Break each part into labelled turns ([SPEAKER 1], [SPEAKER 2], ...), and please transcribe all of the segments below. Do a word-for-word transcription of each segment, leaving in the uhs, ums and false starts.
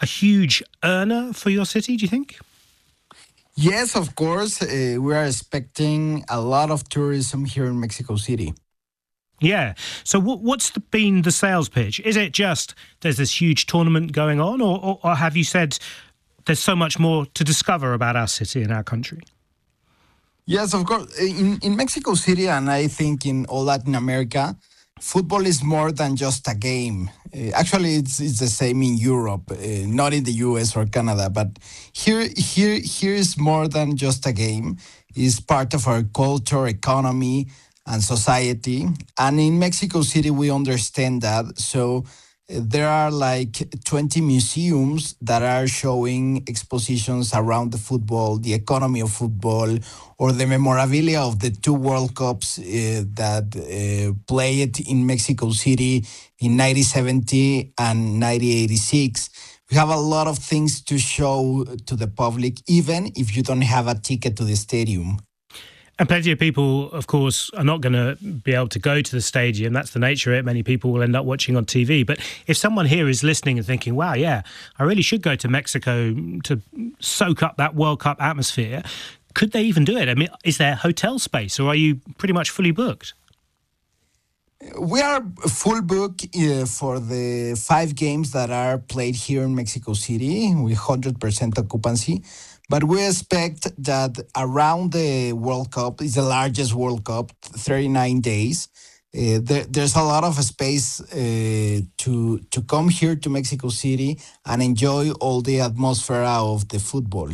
[SPEAKER 1] a huge earner for your city, do you think?
[SPEAKER 2] Yes, of course. Uh, we are expecting a lot of tourism here in Mexico City.
[SPEAKER 1] Yeah. So what, what's the, been the sales pitch? Is it just there's this huge tournament going on, or, or, or have you said there's so much more to discover about our city and our country?
[SPEAKER 2] Yes, of course. In, in Mexico City, and I think in all Latin America, football is more than just a game. Uh, actually, it's it's the same in Europe, uh, not in the U S or Canada. But here, here, here is more than just a game. It's part of our culture, economy, and society. And in Mexico City, we understand that. So uh, there are like twenty museums that are showing expositions around the football, the economy of football, or the memorabilia of the two World Cups uh, that uh, played in Mexico City in nineteen seventy and nineteen eighty-six. We have a lot of things to show to the public, even if you don't have a ticket to the stadium.
[SPEAKER 1] And plenty of people, of course, are not going to be able to go to the stadium. That's the nature of it. Many people will end up watching on T V. But if someone here is listening and thinking, wow, yeah, I really should go to Mexico to soak up that World Cup atmosphere, could they even do it? I mean, is there hotel space, or are you pretty much fully booked?
[SPEAKER 2] We are full book uh, for the five games that are played here in Mexico City with one hundred percent occupancy. But we expect that around the World Cup, is the largest World Cup, thirty-nine days. Uh, there, there's a lot of space uh, to to come here to Mexico City and enjoy all the atmosphere of the football.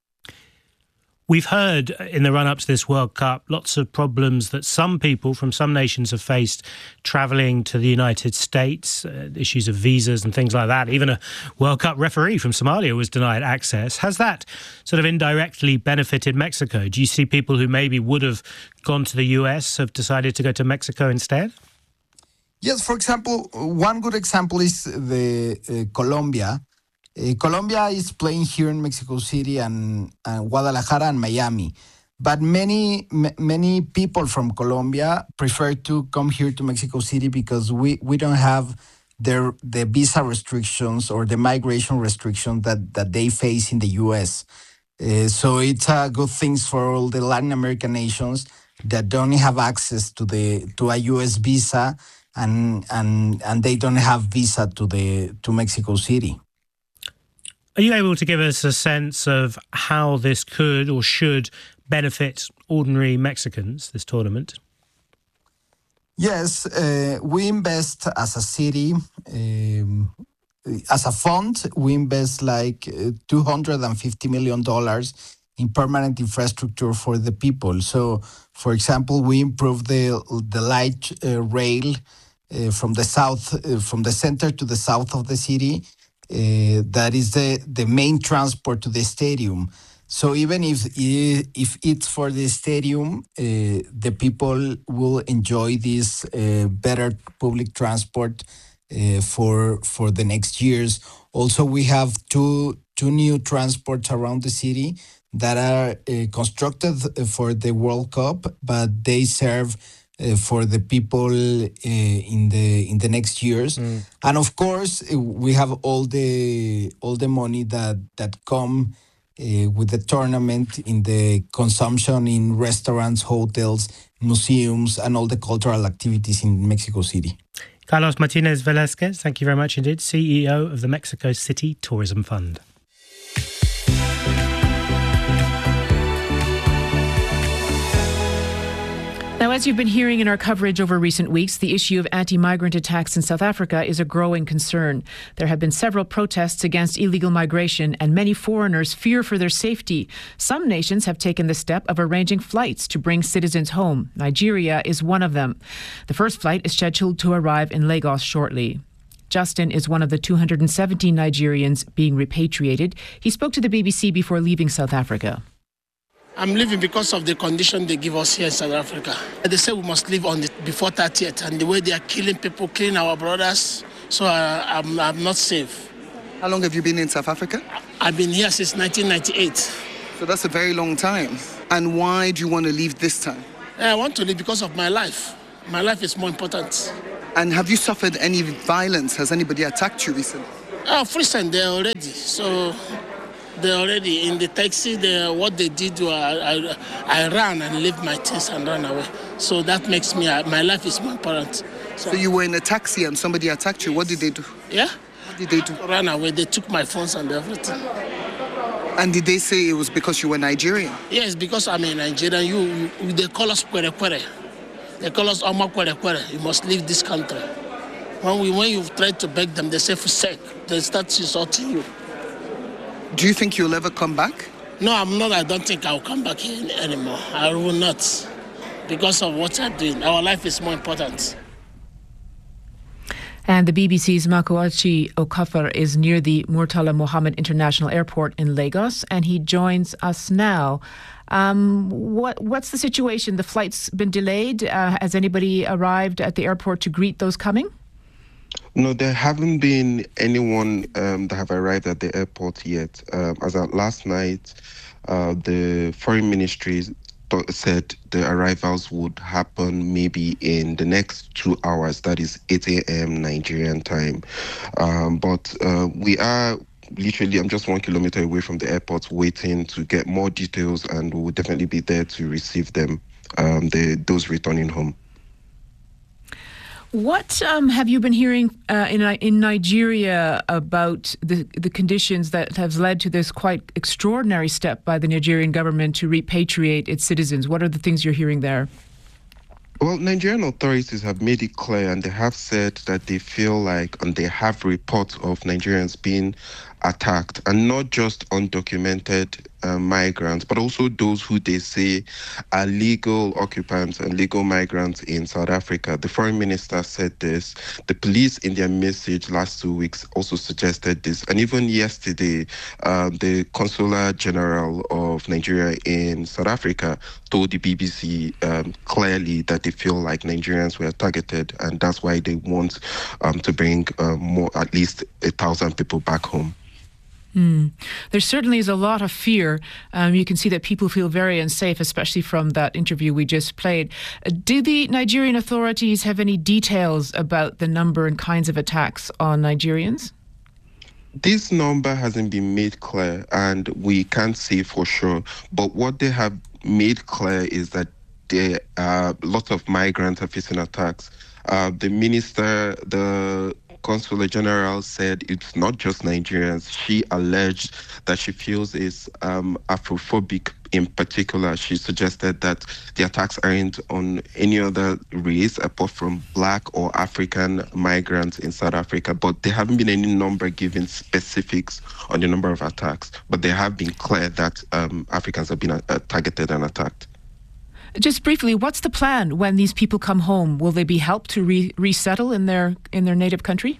[SPEAKER 1] We've heard in the run-up to this World Cup lots of problems that some people from some nations have faced travelling to the United States, uh, issues of visas and things like that. Even a World Cup referee from Somalia was denied access. Has that sort of indirectly benefited Mexico? Do you see people who maybe would have gone to the U S have decided to go to Mexico instead?
[SPEAKER 2] Yes, for example, one good example is the uh, Colombia. Uh, Colombia is playing here in Mexico City and, and Guadalajara and Miami. But many m- many people from Colombia prefer to come here to Mexico City because we, we don't have their, the visa restrictions or the migration restrictions that, that they face in the U S. Uh, so it's a good thing for all the Latin American nations that don't have access to the to a U S visa and and and they don't have visa to the to Mexico City.
[SPEAKER 1] Are you able to give us a sense of how this could or should benefit ordinary Mexicans, this tournament?
[SPEAKER 2] Yes, uh, we invest as a city, um, as a fund, we invest like uh, two hundred fifty million dollars in permanent infrastructure for the people. So, for example, we improve the, the light uh, rail uh, from the south, uh, from the center to the south of the city. Uh, that is the, the main transport to the stadium. So even if if it's for the stadium, uh, the people will enjoy this uh, better public transport uh, for for the next years. Also, we have two two new transports around the city that are uh, constructed for the World Cup, but they serve Uh, for the people uh, in the in the next years, mm. And of course uh, we have all the all the money that that come uh, with the tournament in the consumption in restaurants, hotels, museums, and all the cultural activities in Mexico City.
[SPEAKER 1] Carlos Martinez Velasquez, thank you very much indeed, C E O of the Mexico City Tourism Fund.
[SPEAKER 3] Now, as you've been hearing in our coverage over recent weeks, the issue of anti-migrant attacks in South Africa is a growing concern. There have been several protests against illegal migration, and many foreigners fear for their safety. Some nations have taken the step of arranging flights to bring citizens home. Nigeria is one of them. The first flight is scheduled to arrive in Lagos shortly. Justin is one of the two hundred seventeen Nigerians being repatriated. He spoke to the B B C before leaving South Africa.
[SPEAKER 4] I'm leaving because of the condition they give us here in South Africa. They say we must leave on the, before thirtieth, and the way they are killing people, killing our brothers, so I, I'm, I'm not safe.
[SPEAKER 5] How long have you been in South Africa?
[SPEAKER 4] I've been here since nineteen ninety-eight.
[SPEAKER 5] So that's a very long time. And why do you want to leave this time?
[SPEAKER 4] I want to leave because of my life. My life is more important.
[SPEAKER 5] And have you suffered any violence? Has anybody attacked you recently?
[SPEAKER 4] Oh, Friesen, they're already. So they're already in the taxi. They, what they did was I, I, I ran and left my things and ran away. So that makes me, my life is more important.
[SPEAKER 5] So, so you were in a taxi and somebody attacked you. What did they do?
[SPEAKER 4] Yeah.
[SPEAKER 5] What did they do?
[SPEAKER 4] Ran away. They took my phones and everything.
[SPEAKER 5] And did they say it was because you were Nigerian?
[SPEAKER 4] Yes, because I'm a Nigerian. You, you they call us kwere kwere. They call us Oma kwere kwere. You must leave this country. When we when you try to beg them, they say for sake. They start insulting you.
[SPEAKER 5] Do you think you'll ever come back?
[SPEAKER 4] No, I'm not. I don't think I'll come back here anymore. I will not, because of what I'm doing. Our life is more important.
[SPEAKER 3] And the B B C's Makoachi Okafor is near the Murtala Mohammed International Airport in Lagos, and he joins us now. Um, what What's the situation? The flight's been delayed. Uh, has anybody arrived at the airport to greet those coming?
[SPEAKER 6] No, there haven't been anyone um, that have arrived at the airport yet. Um, as of last night, uh, the foreign ministry said the arrivals would happen maybe in the next two hours, that is eight a.m. Nigerian time. Um, but uh, we are literally, I'm just one kilometer away from the airport waiting to get more details, and we will definitely be there to receive them, um, the, those returning home.
[SPEAKER 3] What um, have you been hearing uh, in in Nigeria about the the conditions that have led to this quite extraordinary step by the Nigerian government to repatriate its citizens? What are the things you're hearing there?
[SPEAKER 6] Well, Nigerian authorities have made it clear, and they have said that they feel like, and they have reports of Nigerians being attacked, and not just undocumented uh, migrants, but also those who they say are legal occupants and legal migrants in South Africa. The foreign minister said this. The police, in their message last two weeks, also suggested this. And even yesterday, uh, the Consular General of Nigeria in South Africa told the B B C um, clearly that they feel like Nigerians were targeted, and that's why they want um, to bring uh, more, at least a thousand people back home.
[SPEAKER 3] Mm. There certainly is a lot of fear. Um, you can see that people feel very unsafe, especially from that interview we just played. Uh, do the Nigerian authorities have any details about the number and kinds of attacks on Nigerians?
[SPEAKER 6] This number hasn't been made clear, and we can't say for sure. But what they have made clear is that there are lots of migrants are facing attacks. Uh, the minister, the Consular General, said it's not just Nigerians. She alleged that she feels is um, Afrophobic in particular. She suggested that the attacks aren't on any other race apart from Black or African migrants in South Africa. But there haven't been any number given specifics on the number of attacks. But they have been clear that um, Africans have been uh, targeted and attacked.
[SPEAKER 3] Just briefly, what's the plan when these people come home? Will they be helped to re- resettle in their in their native country?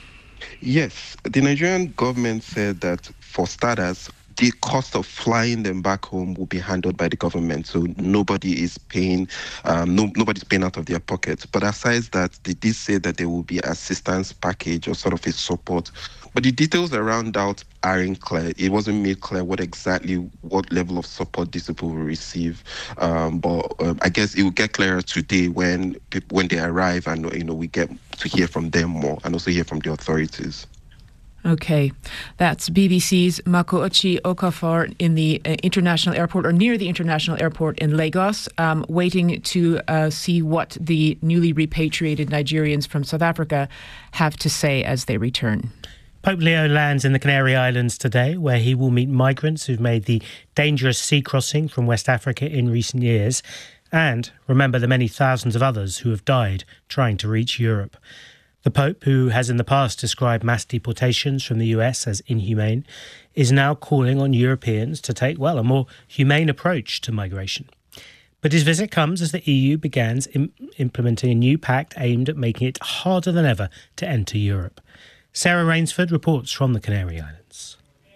[SPEAKER 6] Yes. The Nigerian government said that, for starters, the cost of flying them back home will be handled by the government, so nobody is paying, um, no, nobody's paying out of their pockets. But aside that, they did say that there will be assistance package or sort of a support. But the details around that aren't clear. It wasn't made clear what exactly, what level of support these people will receive. Um, but um, I guess it will get clearer today when when they arrive, and you know we get to hear from them more, and also hear from the authorities.
[SPEAKER 3] Okay, that's B B C's Makoachi Okafor in the uh, international airport, or near the international airport in Lagos, um, waiting to uh, see what the newly repatriated Nigerians from South Africa have to say as they return.
[SPEAKER 1] Pope Leo lands in the Canary Islands today, where he will meet migrants who've made the dangerous sea crossing from West Africa in recent years, and remember the many thousands of others who have died trying to reach Europe. The Pope, who has in the past described mass deportations from the U S as inhumane, is now calling on Europeans to take, well, a more humane approach to migration. But his visit comes as the E U begins im- implementing a new pact aimed at making it harder than ever to enter Europe. Sarah Rainsford reports from the Canary Islands.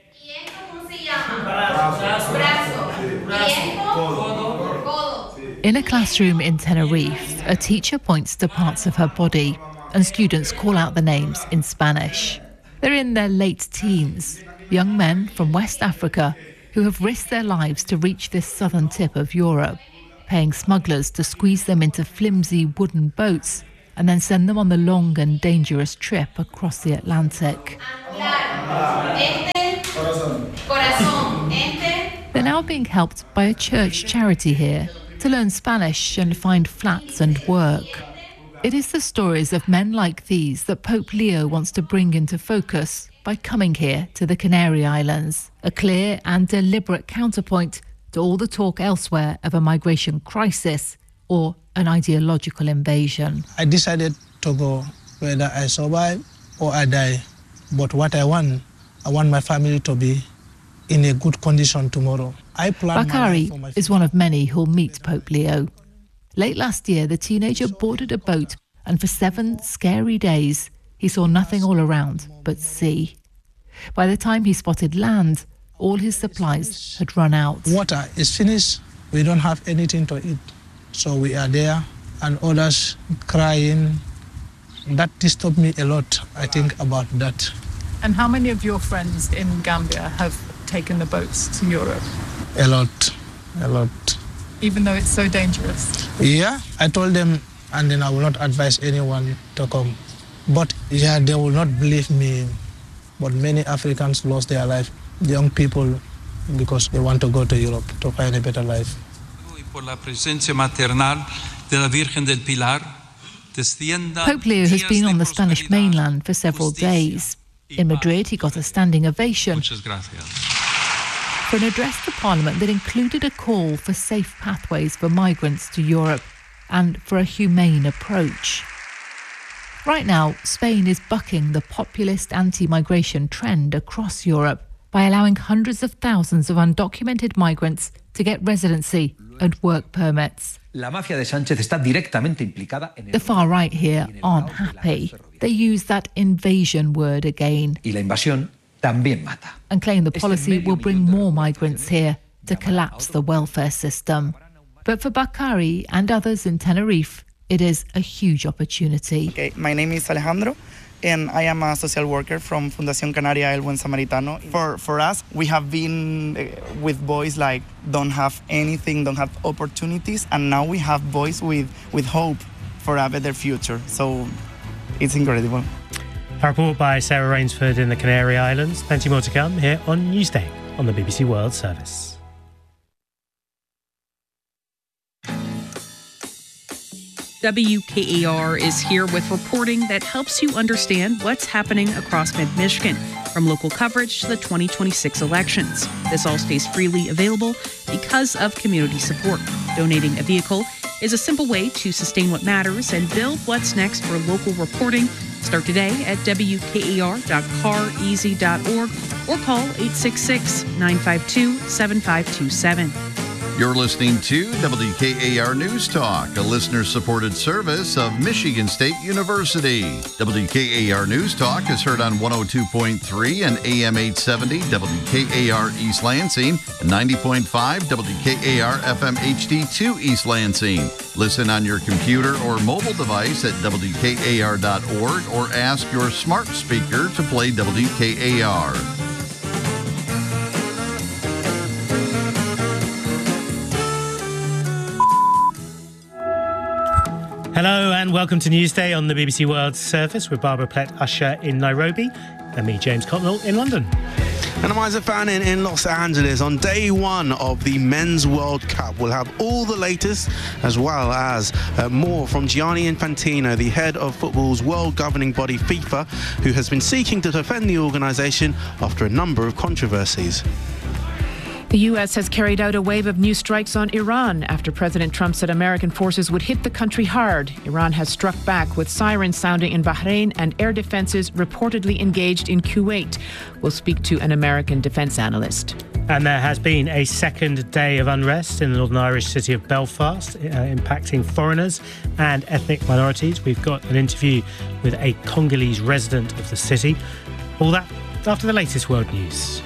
[SPEAKER 7] In a classroom in Tenerife, a teacher points to parts of her body, and students call out the names in Spanish. They're in their late teens, young men from West Africa who have risked their lives to reach this southern tip of Europe, paying smugglers to squeeze them into flimsy wooden boats and then send them on the long and dangerous trip across the Atlantic. They're now being helped by a church charity here to learn Spanish and find flats and work. It is the stories of men like these that Pope Leo wants to bring into focus by coming here to the Canary Islands, a clear and deliberate counterpoint to all the talk elsewhere of a migration crisis or an ideological invasion.
[SPEAKER 8] I decided to go whether I survive or I die. But what I want, I want my family to be in a good condition tomorrow. I plan
[SPEAKER 7] Bakari
[SPEAKER 8] my life
[SPEAKER 7] is one of many who'll meet Pope Leo. Late last year, the teenager boarded a boat, and for seven scary days, he saw nothing all around but sea. By the time he spotted land, all his supplies had run out.
[SPEAKER 8] Water is finished. We don't have anything to eat. So we are there, and others crying. That disturbed me a lot, I think, about that.
[SPEAKER 9] And how many of your friends in Gambia have taken the boats to Europe?
[SPEAKER 8] A lot, a lot.
[SPEAKER 9] Even though it's so dangerous?
[SPEAKER 8] Yeah, I told them, and then I will not advise anyone to come. But yeah, they will not believe me. But many Africans lost their life, young people, because they want to go to Europe to find a better life.
[SPEAKER 7] Pope Leo has been on the Spanish mainland for several days. In Madrid, he got a standing ovation for an address to Parliament that included a call for safe pathways for migrants to Europe and for a humane approach. Right now, Spain is bucking the populist anti-migration trend across Europe by allowing hundreds of thousands of undocumented migrants to get residency and work permits. The far right here aren't happy. They use that invasion word again and claim the policy will bring more migrants here to collapse the welfare system. But for Bakari and others in Tenerife, it is a huge opportunity.
[SPEAKER 10] Okay, my name is Alejandro, and I am a social worker from Fundación Canaria El Buen Samaritano. For, for us, we have been with boys like don't have anything, don't have opportunities, and now we have boys with, with hope for a better future. So it's incredible.
[SPEAKER 1] A report by Sarah Rainsford in the Canary Islands. Plenty more to come here on Newsday on the B B C World Service.
[SPEAKER 11] W K A R is here with reporting that helps you understand what's happening across mid-Michigan, from local coverage to the twenty twenty-six elections. This all stays freely available because of community support. Donating a vehicle is a simple way to sustain what matters and build what's next for local reporting. Start today at W K A R dot car easy dot org or call eight six six, nine five two, seven five two seven.
[SPEAKER 12] You're listening to W K A R News Talk, a listener-supported service of Michigan State University. W K A R News Talk is heard on one oh two point three and A M eight seventy W K A R East Lansing and ninety point five W K A R F M H D two East Lansing. Listen on your computer or mobile device at W K A R dot org or ask your smart speaker to play W K A R.
[SPEAKER 1] Hello and welcome to Newsday on the B B C World Service with Barbara Plett-Usher in Nairobi and me, James Cotnell, in London.
[SPEAKER 13] And I'm Isaac Fannin in Los Angeles. On day one of the Men's World Cup, we'll have all the latest as well as uh, more from Gianni Infantino, the head of football's world governing body FIFA, who has been seeking to defend the organisation after a number of controversies.
[SPEAKER 3] The U S has carried out a wave of new strikes on Iran after President Trump said American forces would hit the country hard. Iran has struck back with sirens sounding in Bahrain and air defences reportedly engaged in Kuwait. We'll speak to an American defence analyst.
[SPEAKER 1] And there has been a second day of unrest in the Northern Irish city of Belfast, uh, impacting foreigners and ethnic minorities. We've got an interview with a Congolese resident of the city. All that after the latest world news.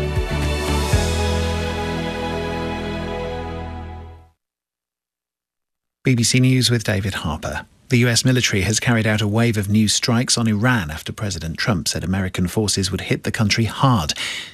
[SPEAKER 14] B B C News with David Harper. The U S military has carried out a wave of new strikes on Iran after President Trump said American forces would hit the country hard.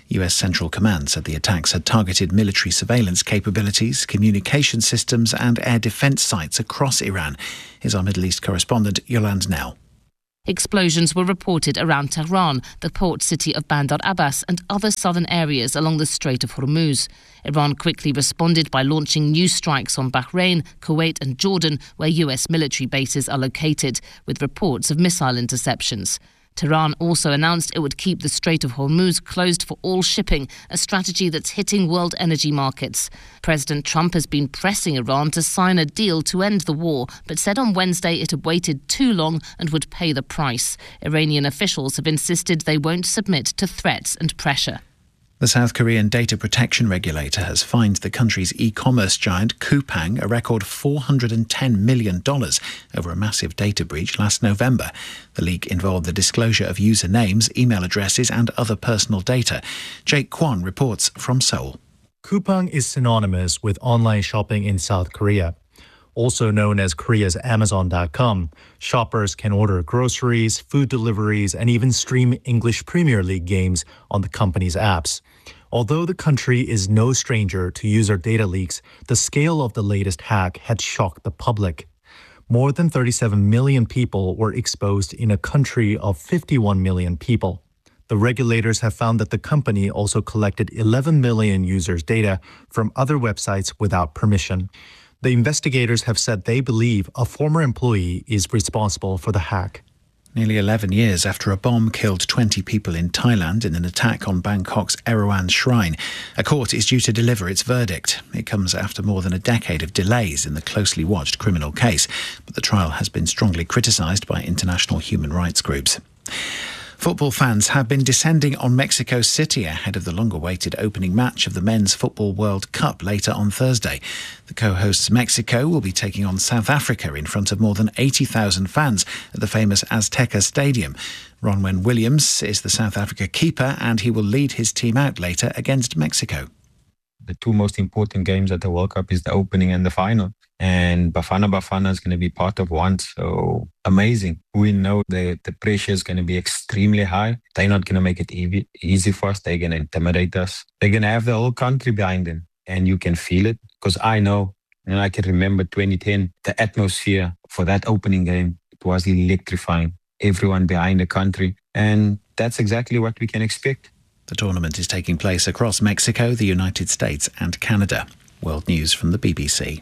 [SPEAKER 14] U S Central Command said the attacks had targeted military surveillance capabilities, communication systems and air defence sites across Iran. Here's our Middle East correspondent, Yolande Nell.
[SPEAKER 15] Explosions were reported around Tehran, the port city of Bandar Abbas and other southern areas along the Strait of Hormuz. Iran quickly responded by launching new strikes on Bahrain, Kuwait and Jordan, where U S military bases are located, with reports of missile interceptions. Tehran also announced it would keep the Strait of Hormuz closed for all shipping, a strategy that's hitting world energy markets. President Trump has been pressing Iran to sign a deal to end the war, but said on Wednesday it had waited too long and would pay the price. Iranian officials have insisted they won't submit to threats and pressure.
[SPEAKER 14] The South Korean data protection regulator has fined the country's e-commerce giant Coupang a record four hundred ten million dollars over a massive data breach last November. The leak involved the disclosure of user names, email addresses and other personal data. Jake Kwon reports from Seoul.
[SPEAKER 16] Coupang is synonymous with online shopping in South Korea. Also known as Korea's Amazon dot com, shoppers can order groceries, food deliveries, and even stream English Premier League games on the company's apps. Although the country is no stranger to user data leaks, the scale of the latest hack had shocked the public. More than thirty-seven million people were exposed in a country of fifty-one million people. The regulators have found that the company also collected eleven million users' data from other websites without permission. The investigators have said they believe a former employee is responsible for the hack.
[SPEAKER 14] Nearly eleven years after a bomb killed twenty people in Thailand in an attack on Bangkok's Erawan Shrine, a court is due to deliver its verdict. It comes after more than a decade of delays in the closely watched criminal case, but the trial has been strongly criticised by international human rights groups. Football fans have been descending on Mexico City ahead of the longer-awaited opening match of the Men's Football World Cup later on Thursday. The co-hosts Mexico will be taking on South Africa in front of more than eighty thousand fans at the famous Azteca Stadium. Ronwen Williams is the South Africa keeper and he will lead his team out later against Mexico.
[SPEAKER 17] The two most important games at the World Cup is the opening and the final. And Bafana Bafana is going to be part of one. So amazing. We know the, the pressure is going to be extremely high. They're not going to make it easy, easy for us. They're going to intimidate us. They're going to have the whole country behind them. And you can feel it because I know, and I can remember twenty ten, the atmosphere for that opening game, it was electrifying. Everyone behind the country. And that's exactly what we can expect.
[SPEAKER 14] The tournament is taking place across Mexico, the United States and Canada. World News from the B B C.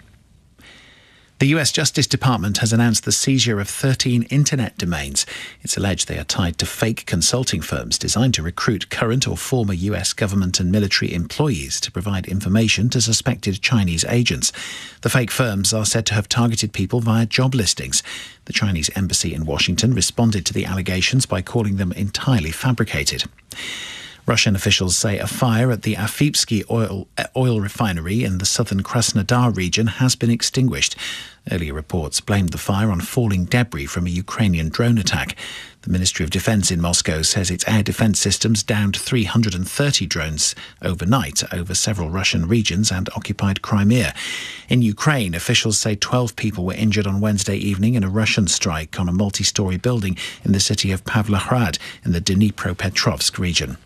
[SPEAKER 14] The U S Justice Department has announced the seizure of thirteen internet domains. It's alleged they are tied to fake consulting firms designed to recruit current or former U S government and military employees to provide information to suspected Chinese agents. The fake firms are said to have targeted people via job listings. The Chinese embassy in Washington responded to the allegations by calling them entirely fabricated. Russian officials say a fire at the Afipsky oil, oil refinery in the southern Krasnodar region has been extinguished. Earlier reports blamed the fire on falling debris from a Ukrainian drone attack. The Ministry of Defense in Moscow says its air defense systems downed three hundred thirty drones overnight over several Russian regions and occupied Crimea. In Ukraine, officials say twelve people were injured on Wednesday evening in a Russian strike on a multi-storey building in the city of Pavlohrad in the Dnipropetrovsk region.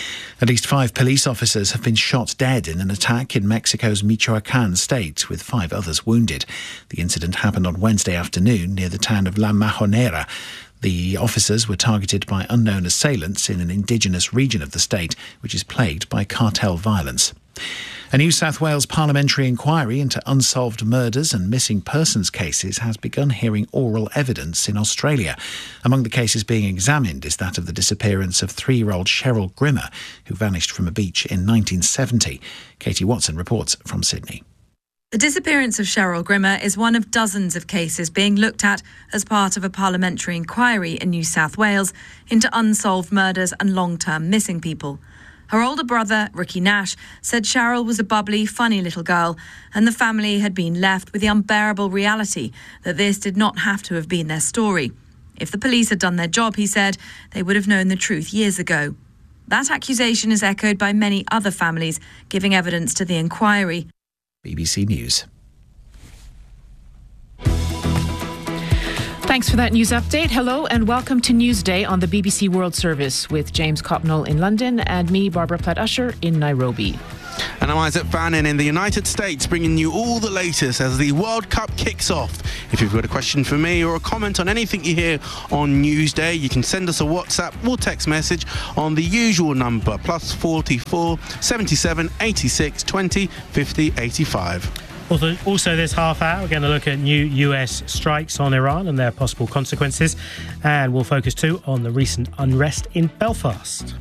[SPEAKER 14] At least five police officers have been shot dead in an attack in Mexico's Michoacán state, with five others wounded. The incident happened on Wednesday afternoon near the town of La Majonera. The officers were targeted by unknown assailants in an indigenous region of the state, which is plagued by cartel violence. A New South Wales parliamentary inquiry into unsolved murders and missing persons cases has begun hearing oral evidence in Australia. Among the cases being examined is that of the disappearance of three-year-old Cheryl Grimmer, who vanished from a beach in nineteen seventy. Katie Watson reports from Sydney.
[SPEAKER 18] The disappearance of Cheryl Grimmer is one of dozens of cases being looked at as part of a parliamentary inquiry in New South Wales into unsolved murders and long-term missing people. Her older brother, Ricky Nash, said Cheryl was a bubbly, funny little girl, and the family had been left with the unbearable reality that this did not have to have been their story. If the police had done their job, he said, they would have known the truth years ago. That accusation is echoed by many other families giving evidence to the inquiry.
[SPEAKER 14] B B C News.
[SPEAKER 3] Thanks for that news update. Hello and welcome to Newsday on the B B C World Service with James Copnell in London and me, Barbara Platt-Usher, in Nairobi.
[SPEAKER 13] And I'm Isaac Fannin in the United States, bringing you all the latest as the World Cup kicks off. If you've got a question for me or a comment on anything you hear on Newsday, you can send us a WhatsApp or text message on the usual number, plus forty-four, seventy-seven, eighty-six, twenty, fifty, eighty-five.
[SPEAKER 1] Also this half hour, we're going to look at new U S strikes on Iran and their possible consequences. And we'll focus too on the recent unrest in Belfast.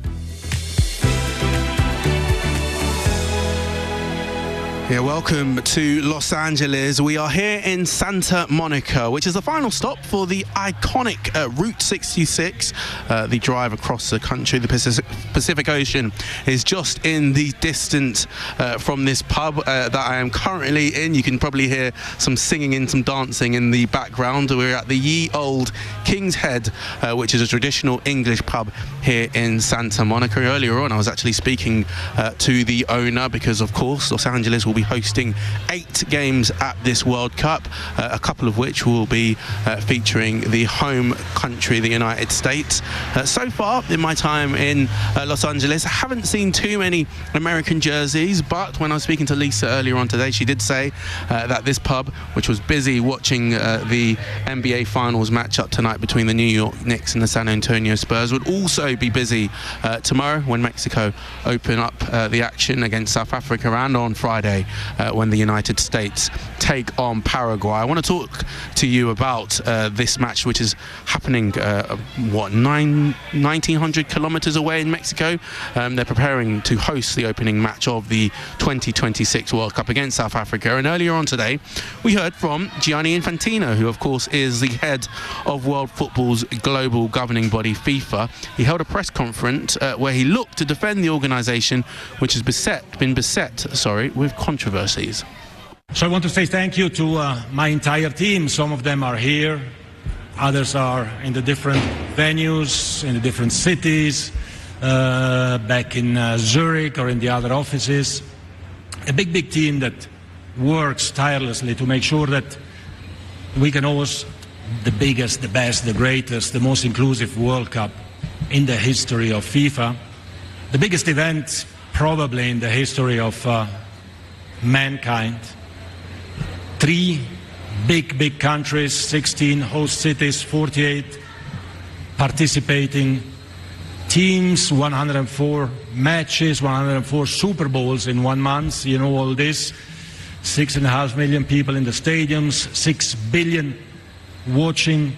[SPEAKER 13] Yeah, welcome to Los Angeles. We are here in Santa Monica, which is the final stop for the iconic uh, Route sixty-six, uh, the drive across the country. The Pacific, Pacific Ocean is just in the distance uh, from this pub uh, that I am currently in. You can probably hear some singing and some dancing in the background. We're at the Ye Old King's Head, uh, which is a traditional English pub here in Santa Monica. Earlier on, I was actually speaking uh, to the owner because, of course, Los Angeles will be hosting eight games at this World Cup, uh, a couple of which will be uh, featuring the home country, the United States. Uh, so far, in my time in uh, Los Angeles, I haven't seen too many American jerseys, but when I was speaking to Lisa earlier on today, she did say uh, that this pub, which was busy watching uh, the N B A Finals matchup tonight between the New York Knicks and the San Antonio Spurs, would also be busy uh, tomorrow when Mexico open up uh, the action against South Africa, and on Friday Uh, when the United States take on Paraguay. I want to talk to you about uh, this match, which is happening, uh, what, nine, nineteen hundred kilometers away in Mexico. Um, they're preparing to host the opening match of the twenty twenty-six World Cup against South Africa. And earlier on today, we heard from Gianni Infantino, who, of course, is the head of World Football's global governing body, FIFA. He held a press conference uh, where he looked to defend the organisation, which has beset, been beset sorry, with controversies.
[SPEAKER 19] So I want to say thank you to uh, my entire team. Some of them are here, others are in the different venues, in the different cities, uh, back in uh, Zurich or in the other offices. A big, big team that works tirelessly to make sure that we can host the biggest, the best, the greatest, the most inclusive World Cup in the history of FIFA. The biggest event probably in the history of uh, mankind. Three big, big countries, sixteen host cities, forty-eight participating teams, one hundred four matches, one hundred four Super Bowls in one month. You know all this. Six and a half million people in the stadiums, six billion watching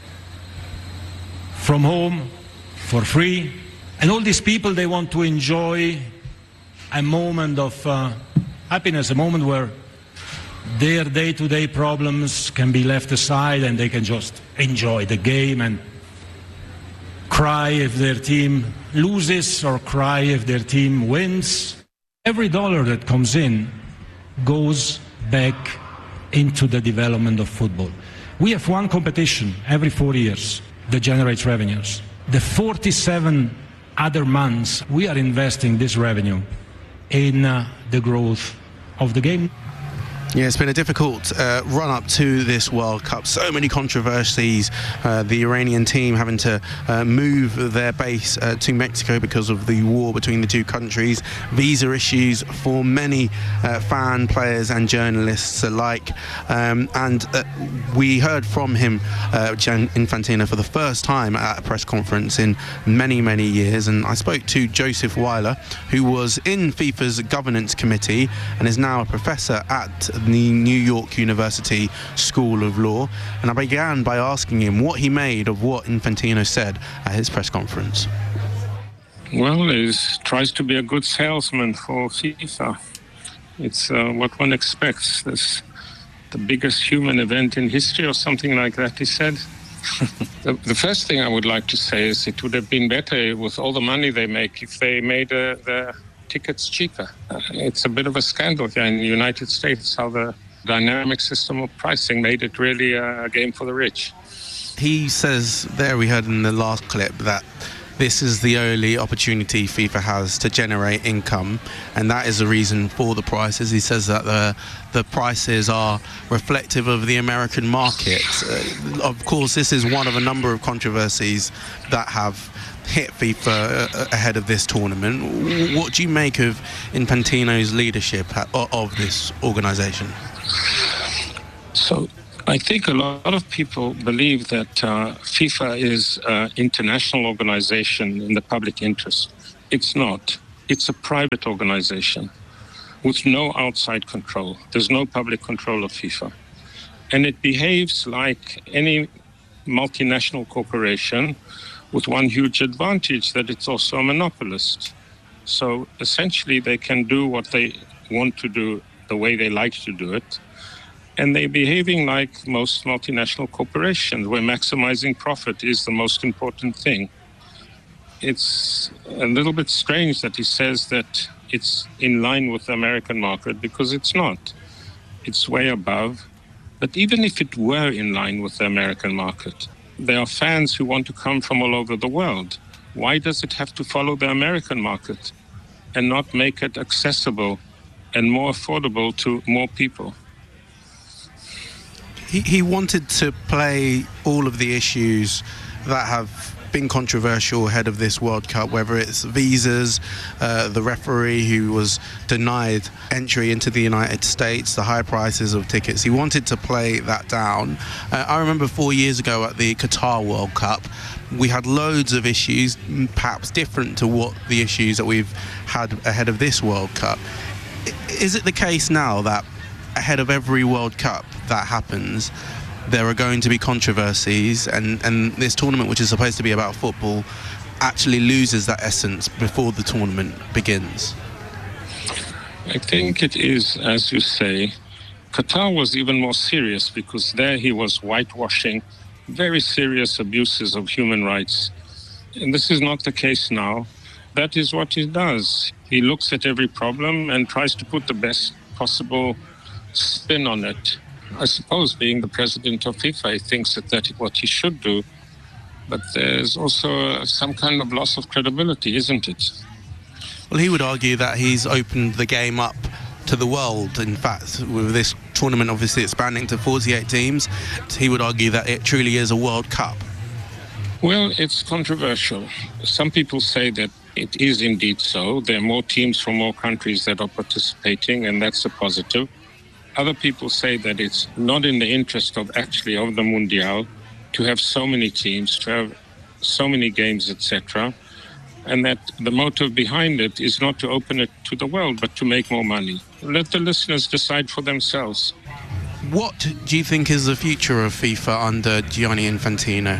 [SPEAKER 19] from home for free. And all these people, they want to enjoy a moment of uh, happiness, a moment where their day-to-day problems can be left aside and they can just enjoy the game and cry if their team loses or cry if their team wins. Every dollar that comes in goes back into the development of football. We have one competition every four years that generates revenues. The forty-seven other months, we are investing this revenue in uh, the growth of the game.
[SPEAKER 13] Yeah, it's been a difficult uh, run-up to this World Cup. So many controversies. Uh, the Iranian team having to uh, move their base uh, to Mexico because of the war between the two countries. Visa issues for many uh, fan, players and journalists alike. Um, and uh, we heard from him, uh, Gian Infantino, for the first time at a press conference in many, many years. And I spoke to Joseph Weiler, who was in FIFA's governance committee and is now a professor at the New York University School of Law, and I began by asking him what he made of what Infantino said at his press conference.
[SPEAKER 20] Well, he tries to be a good salesman for FIFA. It's uh, what one expects. This the biggest human event in history or something like that, he said. the, the first thing I would like to say is it would have been better with all the money they make if they made uh, the tickets cheaper. Uh, it's a bit of a scandal here in the United States how the dynamic system of pricing made it really a game for the rich.
[SPEAKER 13] He says there, we heard in the last clip, that this is the only opportunity FIFA has to generate income, and that is the reason for the prices. He says that the the prices are reflective of the American market. Uh, of course, this is one of a number of controversies that have hit FIFA ahead of this tournament. What do you make of Infantino's leadership of this organisation?
[SPEAKER 20] So I think a lot of people believe that uh, FIFA is an international organization in the public interest. It's not. It's a private organization with no outside control. There's no public control of FIFA. And it behaves like any multinational corporation, with one huge advantage, that it's also a monopolist. So essentially they can do what they want to do the way they like to do it. And they're behaving like most multinational corporations, where maximizing profit is the most important thing. It's a little bit strange that he says that it's in line with the American market, because it's not. It's way above. But even if it were in line with the American market, there are fans who want to come from all over the world. Why does it have to follow the American market and not make it accessible and more affordable to more people?
[SPEAKER 13] He, he wanted to play all of the issues that have been controversial ahead of this World Cup, whether it's visas, uh, the referee who was denied entry into the United States, the high prices of tickets. He wanted to play that down. Uh, I remember four years ago at the Qatar World Cup, we had loads of issues, perhaps different to what the issues that we've had ahead of this World Cup. Is it the case now that ahead of every World Cup that happens, there are going to be controversies, and, and this tournament, which is supposed to be about football, actually loses that essence before the tournament begins?
[SPEAKER 20] I think it is, as you say. Qatar was even more serious, because there he was whitewashing very serious abuses of human rights. And this is not the case now. That is what he does. He looks at every problem and tries to put the best possible spin on it. I suppose, being the president of FIFA, he thinks that that's what he should do. But there's also some kind of loss of credibility, isn't it?
[SPEAKER 13] Well, he would argue that he's opened the game up to the world. In fact, with this tournament obviously expanding to forty-eight teams, he would argue that it truly is a World Cup.
[SPEAKER 20] Well, it's controversial. Some people say that it is indeed so. There are more teams from more countries that are participating, and that's a positive. Other people say that it's not in the interest of actually of the Mundial to have so many teams, to have so many games, et cetera, and that the motive behind it is not to open it to the world, but to make more money. Let the listeners decide for themselves.
[SPEAKER 13] What do you think is the future of FIFA under Gianni Infantino?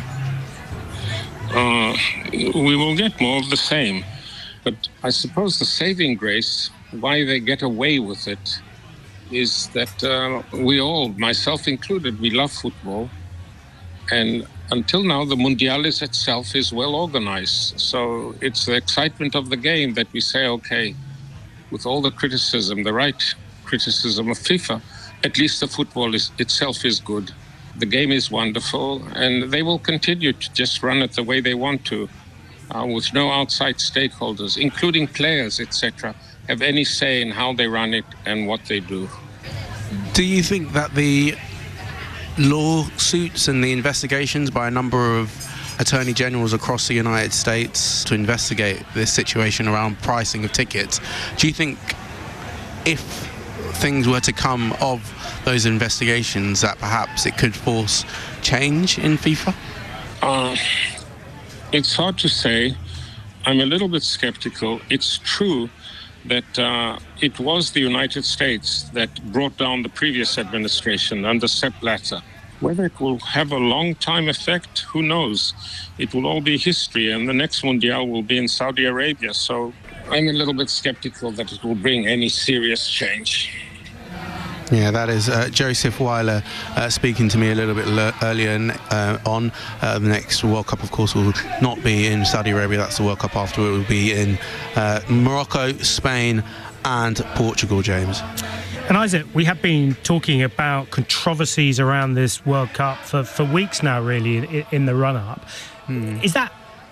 [SPEAKER 20] Uh, we will get more of the same. But I suppose the saving grace, why they get away with it, is that uh, we all, myself included, we love football. And until now, the Mundialis itself is well organized. So it's the excitement of the game that we say, okay, with all the criticism, the right criticism of FIFA, at least the football is, itself is good. The game is wonderful, and they will continue to just run it the way they want to, uh, with no outside stakeholders, including players, et cetera, have any say in how they run it and what they do.
[SPEAKER 13] Do you think that the lawsuits and the investigations by a number of attorney generals across the United States to investigate this situation around pricing of tickets, do you think if things were to come of those investigations that perhaps it could force change in FIFA?
[SPEAKER 20] Uh, it's hard to say. I'm a little bit skeptical. It's true that uh, it was the United States that brought down the previous administration under Sepp Blatter. Whether it will have a long-time effect, who knows? It will all be history, and the next Mundial will be in Saudi Arabia. So I'm a little bit skeptical that it will bring any serious change.
[SPEAKER 13] Yeah, that is uh, Joseph Weiler uh, speaking to me a little bit le- earlier uh, on. Uh, the next World Cup, of course, will not be in Saudi Arabia. That's the World Cup after. It will be in uh, Morocco, Spain and Portugal, James.
[SPEAKER 1] And Isaac, we have been talking about controversies around this World Cup for, for weeks now, really, in, in the run-up. Hmm. Is that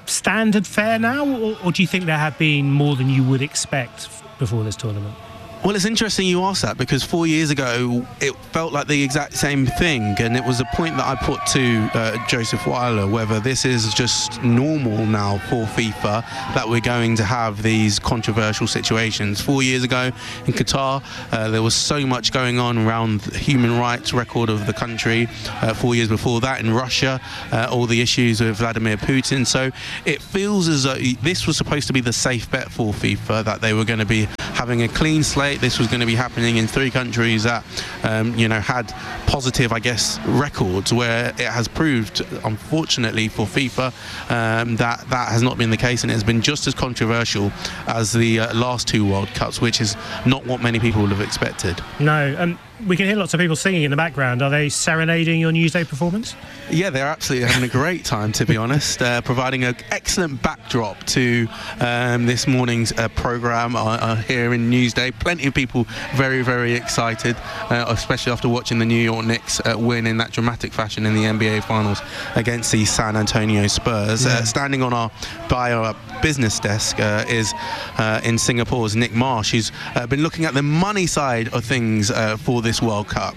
[SPEAKER 1] standard fare now, or, or do you think there have been more than you would expect before this tournament?
[SPEAKER 13] Well, it's interesting you ask that, because four years ago it felt like the exact same thing, and it was a point that I put to uh, Joseph Weiler, whether this is just normal now for FIFA that we're going to have these controversial situations. Four years ago in Qatar, uh, there was so much going on around the human rights record of the country. Uh, four years before that in Russia, uh, all the issues with Vladimir Putin. So it feels as though this was supposed to be the safe bet for FIFA, that they were going to be having a clean slate. This was going to be happening in three countries that, um, you know, had positive, I guess, records, where it has proved, unfortunately for FIFA, um, that that has not been the case, and it has been just as controversial as the uh, last two World Cups, which is not what many people would have expected.
[SPEAKER 1] No, and we can hear lots of people singing in the background. Are they serenading your Newsday performance?
[SPEAKER 13] Yeah, they're absolutely having a great time, to be honest, uh, providing an excellent backdrop to um, this morning's uh, programme uh, uh, here in Newsday. Plenty of people very, very excited, uh, especially after watching the New York Knicks uh, win in that dramatic fashion in the N B A Finals against the San Antonio Spurs. Yeah. Uh, standing on our by our business desk uh, is uh, in Singapore's Nick Marsh, who's uh, been looking at the money side of things uh, for this World Cup.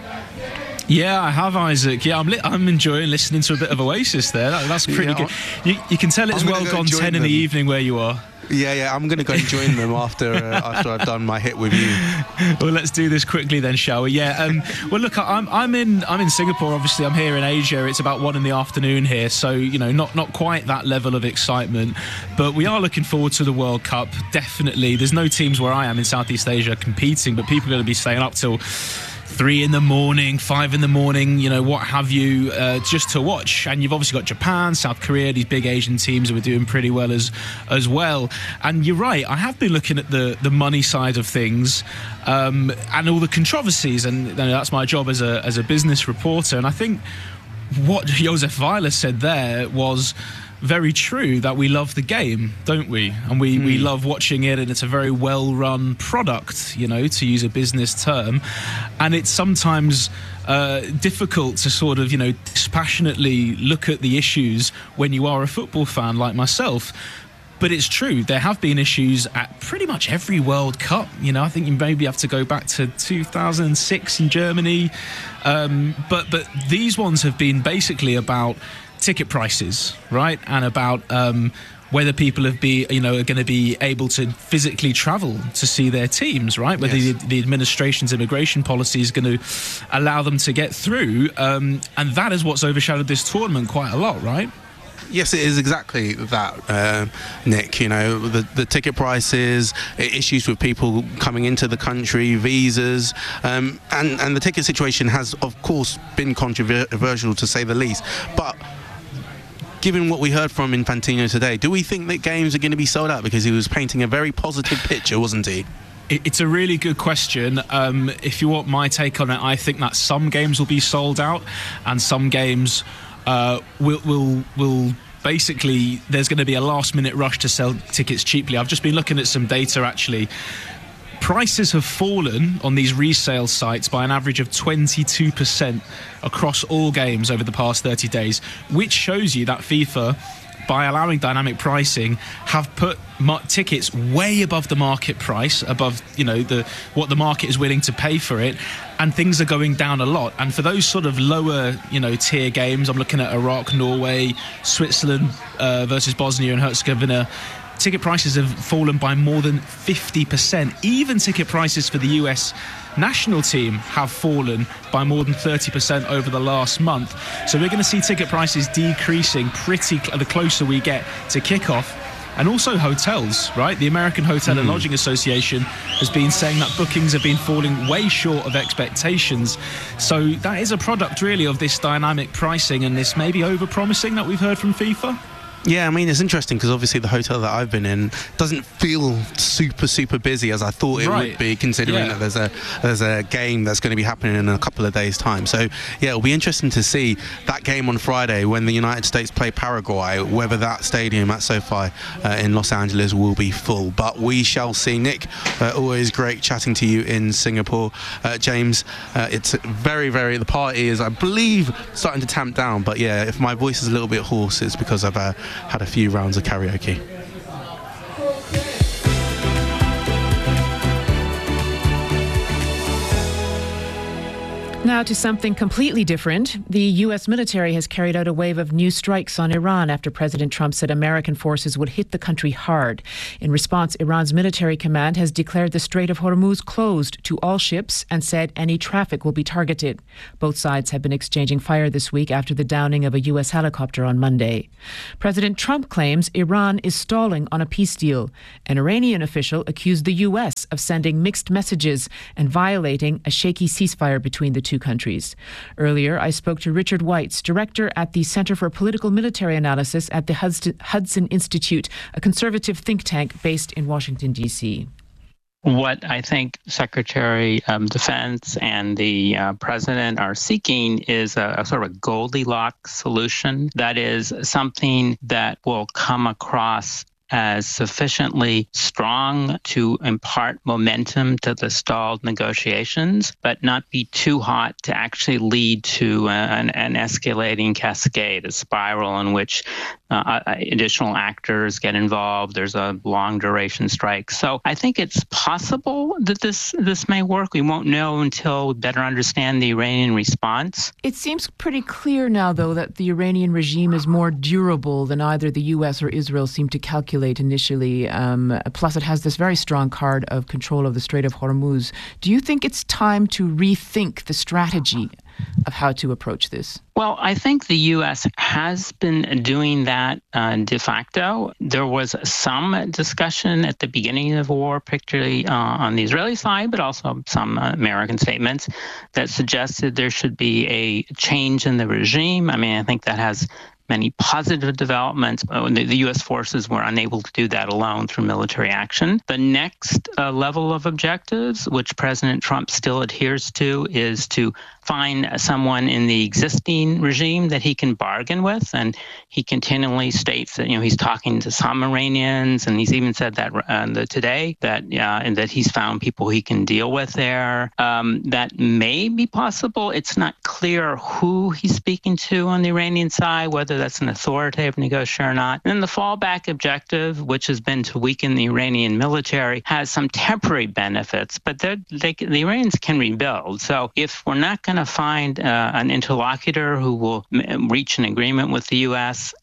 [SPEAKER 21] Yeah, I have, Isaac. Yeah, I'm li- I'm enjoying listening to a bit of Oasis there. That, that's pretty yeah, good. You, you can tell it's well gone ten in the evening where you are.
[SPEAKER 13] Yeah, yeah, I'm going to go and join them after uh, after I've done my hit with you.
[SPEAKER 21] Well, let's do this quickly then, shall we? Yeah. Um, well, look, I'm I'm in I'm in Singapore. Obviously, I'm here in Asia. It's about one in the afternoon here, so you know, not not quite that level of excitement, but we are looking forward to the World Cup. Definitely, there's no teams where I am in Southeast Asia competing, but people are going to be staying up till three in the morning, five in the morning, you know, what have you, uh, just to watch. And you've obviously got Japan, South Korea, these big Asian teams who are doing pretty well as as well. And you're right, I have been looking at the the money side of things, um, and all the controversies, and you know, that's my job as a as a business reporter. And I think what Joseph Weiler said there was very true, that we love the game, don't we? And we, mm. we love watching it, and it's a very well-run product, you know, to use a business term. And it's sometimes uh, difficult to sort of, you know, dispassionately look at the issues when you are a football fan like myself. But it's true, there have been issues at pretty much every World Cup. You know, I think you maybe have to go back to two thousand six in Germany. Um, but but these ones have been basically about ticket prices, right? And about um, whether people have be, you know, are going to be able to physically travel to see their teams, right? Whether yes. the, the administration's immigration policy is going to allow them to get through. Um, and that is what's overshadowed this tournament quite a lot, right?
[SPEAKER 13] Yes, it is exactly that, uh, Nick. You know, the, the ticket prices, issues with people coming into the country, visas, um, and, and the ticket situation has, of course, been controversial to say the least. But given what we heard from Infantino today, do we think that games are going to be sold out? Because he was painting a very positive picture, wasn't he?
[SPEAKER 21] It's a really good question. Um, if you want my take on it, I think that some games will be sold out, and some games uh, will will will basically, there's going to be a last minute rush to sell tickets cheaply. I've just been looking at some data actually. Prices have fallen on these resale sites by an average of twenty-two percent across all games over the past thirty days, which shows you that FIFA, by allowing dynamic pricing, have put mar- tickets way above the market price, above, you know, the what the market is willing to pay for it, and things are going down a lot. And for those sort of lower, you know, tier games, I'm looking at Iraq, Norway, Switzerland uh, versus Bosnia and Herzegovina, ticket prices have fallen by more than fifty percent. Even ticket prices for the U S national team have fallen by more than thirty percent over the last month. So we're going to see ticket prices decreasing pretty cl- the closer we get to kickoff. And also hotels, right? The American Hotel mm. and Lodging Association has been saying that bookings have been falling way short of expectations. So that is a product really of this dynamic pricing and this maybe over-promising that we've heard from FIFA.
[SPEAKER 13] Yeah, I mean, it's interesting because obviously the hotel that I've been in doesn't feel super, super busy as I thought it right. would be, considering yeah. that there's a there's a game that's going to be happening in a couple of days' time. So, yeah, it'll be interesting to see that game on Friday when the United States play Paraguay, whether that stadium at SoFi uh, in Los Angeles will be full. But we shall see. Nick, uh, always great chatting to you in Singapore. Uh, James, uh, it's very, very, the party is, I believe, starting to tamp down. But, yeah, if my voice is a little bit hoarse, it's because I've uh, had a few rounds of karaoke.
[SPEAKER 3] Now to something completely different. The U S military has carried out a wave of new strikes on Iran after President Trump said American forces would hit the country hard. In response, Iran's military command has declared the Strait of Hormuz closed to all ships and said any traffic will be targeted. Both sides have been exchanging fire this week after the downing of a U S helicopter on Monday. President Trump claims Iran is stalling on a peace deal. An Iranian official accused the U S of sending mixed messages and violating a shaky ceasefire between the two countries. Earlier, I spoke to Richard Weitz, director at the Center for Political Military Analysis at the Hudson Institute, a conservative think tank based in Washington, D C.
[SPEAKER 2] What I think Secretary of Defense and the uh, President are seeking is a, a sort of a Goldilocks solution. That is something that will come across as sufficiently strong to impart momentum to the stalled negotiations, but not be too hot to actually lead to an, an escalating cascade, a spiral in which uh, additional actors get involved. There's a long duration strike. So I think it's possible that this this may work. We won't know until we better understand the Iranian response.
[SPEAKER 3] It seems pretty clear now, though, that the Iranian regime is more durable than either the U S or Israel seemed to calculate initially. Um, plus, it has this very strong card of control of the Strait of Hormuz. Do you think it's time to rethink the strategy of how to approach this?
[SPEAKER 2] Well, I think the U S has been doing that uh, de facto. There was some discussion at the beginning of the war, particularly uh, on the Israeli side, but also some uh, American statements that suggested there should be a change in the regime. I mean, I think that has many positive developments. The, the U S forces were unable to do that alone through military action. The next uh, level of objectives, which President Trump still adheres to, is to find someone in the existing regime that he can bargain with. And he continually states that, you know, he's talking to some Iranians, and he's even said that uh, the, today that uh, and that he's found people he can deal with there. Um, that may be possible. It's not clear who he's speaking to on the Iranian side, whether that's an authoritative negotiator or not. And then the fallback objective, which has been to weaken the Iranian military, has some temporary benefits, but they, the Iranians can rebuild. So if we're not going to find uh, an interlocutor who will m- reach an agreement with the U S,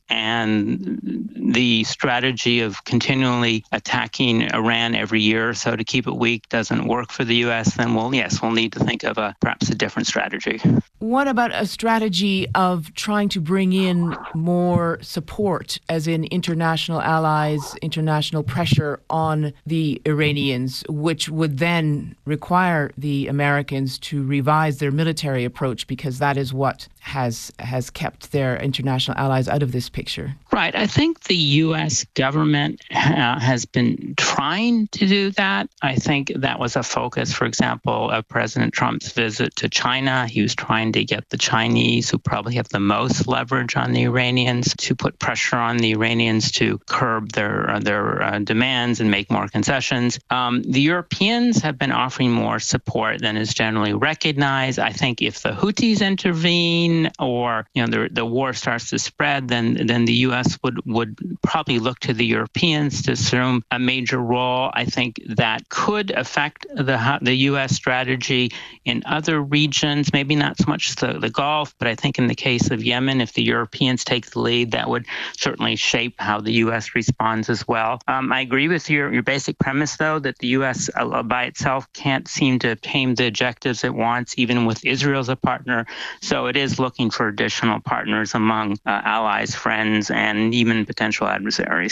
[SPEAKER 2] and the strategy of continually attacking Iran every year or so to keep it weak doesn't work for the U S, then we'll, yes, we'll need to think of a perhaps a different strategy.
[SPEAKER 3] What about a strategy of trying to bring in more support, as in international allies, international pressure on the Iranians, which would then require the Americans to revise their military approach, because that is what has has kept their international allies out of this picture?
[SPEAKER 2] Right. I think the U S government uh, has been trying to do that. I think that was a focus, for example, of President Trump's visit to China. He was trying to get the Chinese, who probably have the most leverage on the Iranians, to put pressure on the Iranians to curb their uh, their uh, demands and make more concessions. Um, the Europeans have been offering more support than is generally recognized. I think if the Houthis intervene, or you know the the war starts to spread, then then the U S would would probably look to the Europeans to assume a major role. I think that could affect the the U S strategy in other regions, maybe not so much the, the Gulf, but I think in the case of Yemen, if the Europeans take the lead, that would certainly shape how the U S responds as well. Um, I agree with your, your basic premise, though, that the U S uh, by itself can't seem to obtain the objectives it wants, even with Israel as a partner. So it is looking for additional partners among uh, allies, friends, and even potential adversaries.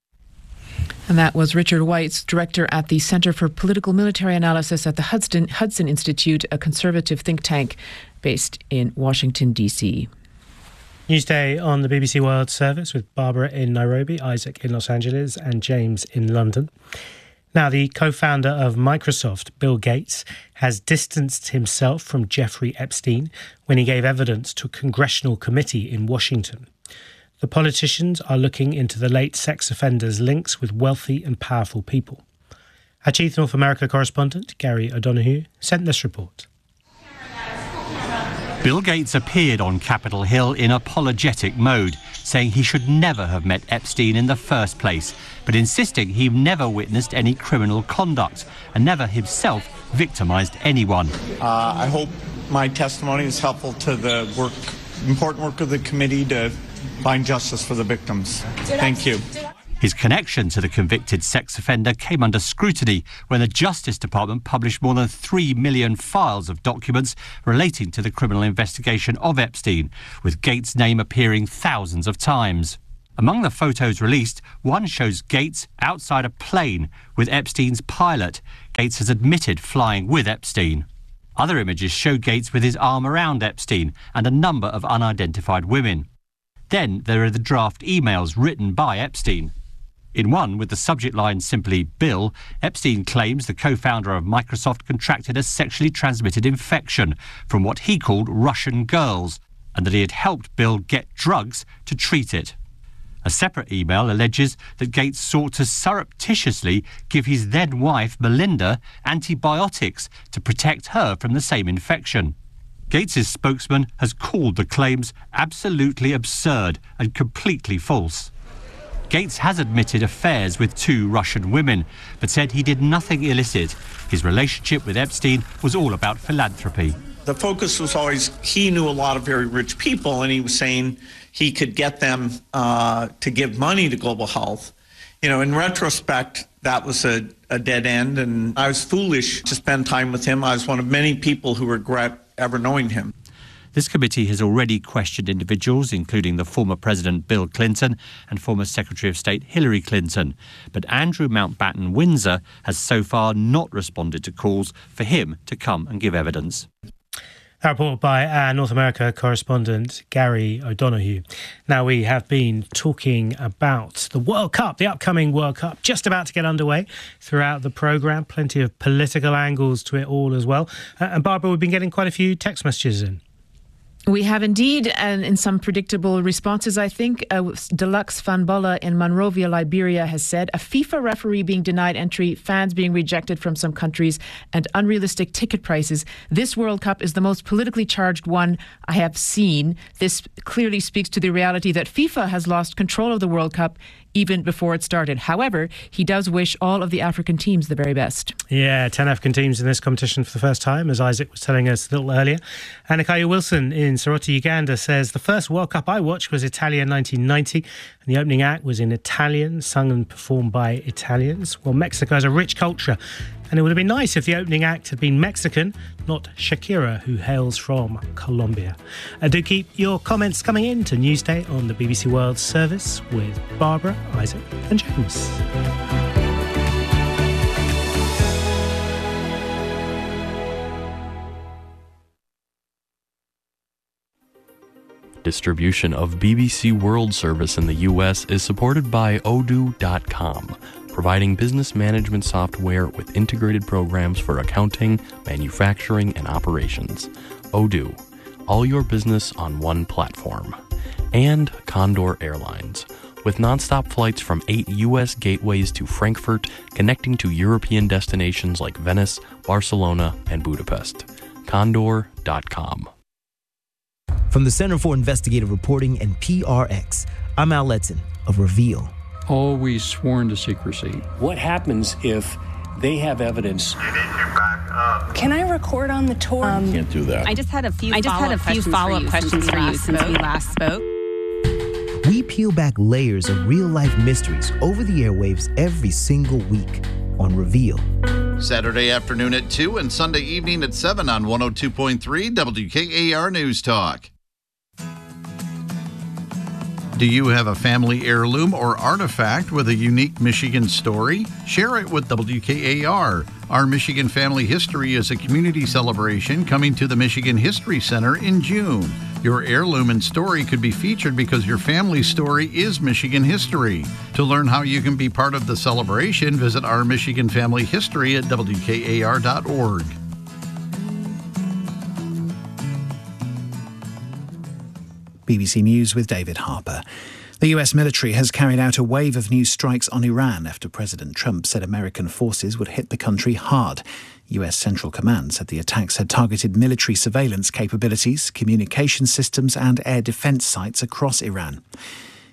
[SPEAKER 3] And that was Richard Weitz, director at the Center for Political Military Analysis at the Hudson, Hudson Institute, a conservative think tank based in Washington, D C.
[SPEAKER 1] Newsday on the B B C World Service with Barbara in Nairobi, Isaac in Los Angeles, and James in London. Now, the co-founder of Microsoft, Bill Gates, has distanced himself from Jeffrey Epstein when he gave evidence to a congressional committee in Washington. The politicians are looking into the late sex offender's links with wealthy and powerful people. Our Chief North America correspondent, Gary O'Donoghue, sent this report.
[SPEAKER 22] Bill Gates appeared on Capitol Hill in apologetic mode,
[SPEAKER 5] saying he should never have met Epstein in the first place, but insisting he never witnessed any criminal conduct and never himself victimized anyone.
[SPEAKER 22] Uh, I hope my testimony is helpful to the work, important work of the committee to find justice for the victims. Thank you.
[SPEAKER 5] His connection to the convicted sex offender came under scrutiny when the Justice Department published more than three million files of documents relating to the criminal investigation of Epstein, with Gates' name appearing thousands of times. Among the photos released, one shows Gates outside a plane with Epstein's pilot. Gates has admitted flying with Epstein. Other images show Gates with his arm around Epstein and a number of unidentified women. Then there are the draft emails written by Epstein. In one, with the subject line simply Bill, Epstein claims the co-founder of Microsoft contracted a sexually transmitted infection from what he called Russian girls, and that he had helped Bill get drugs to treat it. A separate email alleges that Gates sought to surreptitiously give his then-wife, Melinda, antibiotics to protect her from the same infection. Gates's spokesman has called the claims absolutely absurd and completely false. Gates has admitted affairs with two Russian women, but said he did nothing illicit. His relationship with Epstein was all about philanthropy.
[SPEAKER 22] The focus was always he knew a lot of very rich people, and he was saying he could get them uh, to give money to Global Health. You know, in retrospect, that was a, a dead end, and I was foolish to spend time with him. I was one of many people who regret ever knowing him.
[SPEAKER 5] This committee has already questioned individuals, including the former President Bill Clinton and former Secretary of State Hillary Clinton. But Andrew Mountbatten Windsor has so far not responded to calls for him to come and give evidence.
[SPEAKER 1] A report by our North America correspondent, Gary O'Donoghue. Now, we have been talking about the World Cup, the upcoming World Cup, just about to get underway throughout the programme. Plenty of political angles to it all as well. Uh, and Barbara, we've been getting quite a few text messages in.
[SPEAKER 3] We have indeed, and in some predictable responses, I think. Uh, Deluxe Fanbola in Monrovia, Liberia has said, a FIFA referee being denied entry, fans being rejected from some countries, and unrealistic ticket prices. This World Cup is the most politically charged one I have seen. This clearly speaks to the reality that FIFA has lost control of the World Cup even before it started. However, he does wish all of the African teams the very best.
[SPEAKER 1] Yeah, ten African teams in this competition for the first time, as Isaac was telling us a little earlier. Anakaya Wilson in Soroti, Uganda says, the first World Cup I watched was Italia nineteen ninety, and the opening act was in Italian, sung and performed by Italians. Well, Mexico has a rich culture, and it would have been nice if the opening act had been Mexican, not Shakira, who hails from Colombia. And do keep your comments coming in to Newsday on the B B C World Service with Barbara, Isaac and James.
[SPEAKER 23] Distribution of B B C World Service in the U S is supported by Odoo dot com, providing business management software with integrated programs for accounting, manufacturing, and operations. Odoo, all your business on one platform. And Condor Airlines, with nonstop flights from eight U S gateways to Frankfurt, connecting to European destinations like Venice, Barcelona, and Budapest. Condor dot com.
[SPEAKER 24] From the Center for Investigative Reporting and P R X, I'm Al Letson of Reveal.
[SPEAKER 25] Always sworn to secrecy.
[SPEAKER 26] What happens if they have evidence?
[SPEAKER 27] Can I record on the tour? Um,
[SPEAKER 26] Can't do that.
[SPEAKER 27] I just had a few
[SPEAKER 28] I just had a few follow-up questions for you since we last spoke.
[SPEAKER 24] We peel back layers of real-life mysteries over the airwaves every single week on Reveal.
[SPEAKER 12] Saturday afternoon at two and Sunday evening at seven on one oh two point three W K A R News Talk. Do you have a family heirloom or artifact with a unique Michigan story? Share it with W K A R. Our Michigan Family History is a community celebration coming to the Michigan History Center in June. Your heirloom and story could be featured because your family's story is Michigan history. To learn how you can be part of the celebration, visit Our Michigan Family History at W K A R dot org.
[SPEAKER 14] B B C News with David Harper. The U S military has carried out a wave of new strikes on Iran after President Trump said American forces would hit the country hard. U S Central Command said the attacks had targeted military surveillance capabilities, communication systems and air defense sites across Iran.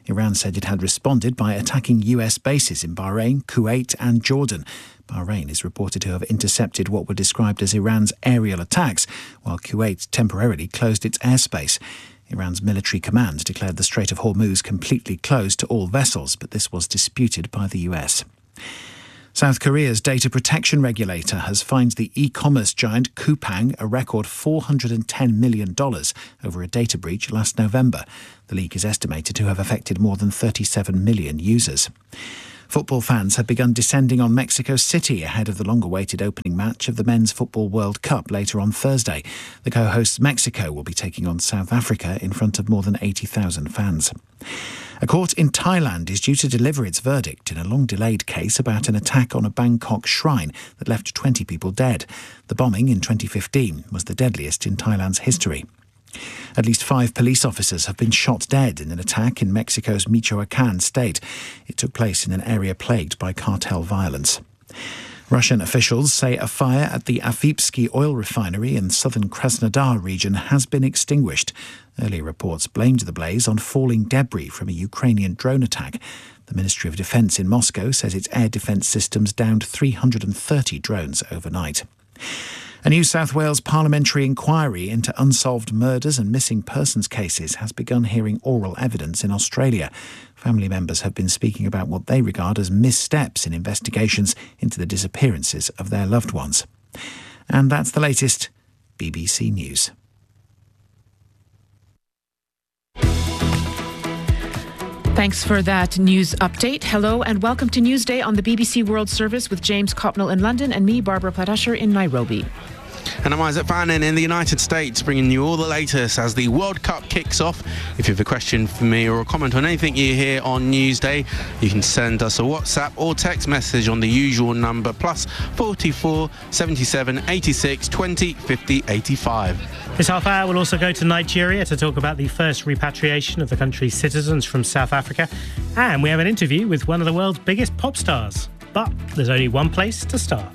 [SPEAKER 14] Iran said it had responded by attacking U S bases in Bahrain, Kuwait and Jordan. Bahrain is reported to have intercepted what were described as Iran's aerial attacks, while Kuwait temporarily closed its airspace. Iran's military command declared the Strait of Hormuz completely closed to all vessels, but this was disputed by the U S. South Korea's data protection regulator has fined the e-commerce giant Coupang a record four hundred ten million dollars over a data breach last November. The leak is estimated to have affected more than thirty-seven million users. Football fans have begun descending on Mexico City ahead of the long-awaited opening match of the Men's Football World Cup later on Thursday. The co-hosts Mexico will be taking on South Africa in front of more than eighty thousand fans. A court in Thailand is due to deliver its verdict in a long-delayed case about an attack on a Bangkok shrine that left twenty people dead. The bombing in twenty fifteen was the deadliest in Thailand's history. At least five police officers have been shot dead in an attack in Mexico's Michoacán state. It took place in an area plagued by cartel violence. Russian officials say a fire at the Afipsky oil refinery in southern Krasnodar region has been extinguished. Earlier reports blamed the blaze on falling debris from a Ukrainian drone attack. The Ministry of Defence in Moscow says its air defence systems downed three hundred thirty drones overnight. A New South Wales parliamentary inquiry into unsolved murders and missing persons cases has begun hearing oral evidence in Australia. Family members have been speaking about what they regard as missteps in investigations into the disappearances of their loved ones. And that's the latest. B B C News.
[SPEAKER 3] Thanks for that news update. Hello and welcome to Newsday on the B B C World Service with James Copnell in London and me, Barbara Platasher, in Nairobi.
[SPEAKER 13] And I'm Isaac Fannin in the United States, bringing you all the latest as the World Cup kicks off. If you have a question for me or a comment on anything you hear on Newsday, you can send us a WhatsApp or text message on the usual number, plus forty-four, seventy-seven, eighty-six, twenty, fifty, eighty-five.
[SPEAKER 1] This half hour will also go to Nigeria to talk about the first repatriation of the country's citizens from South Africa. And we have an interview with one of the world's biggest pop stars. But there's only one place to start.